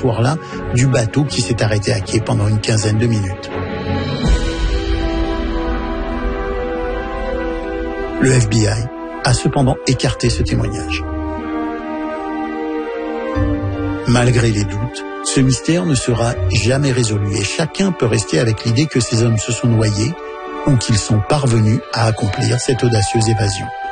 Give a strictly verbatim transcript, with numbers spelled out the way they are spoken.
soir-là du bateau qui s'est arrêté à quai pendant une quinzaine de minutes. Le F B I a cependant écarté ce témoignage. Malgré les doutes, ce mystère ne sera jamais résolu et chacun peut rester avec l'idée que ces hommes se sont noyés ou qu'ils sont parvenus à accomplir cette audacieuse évasion.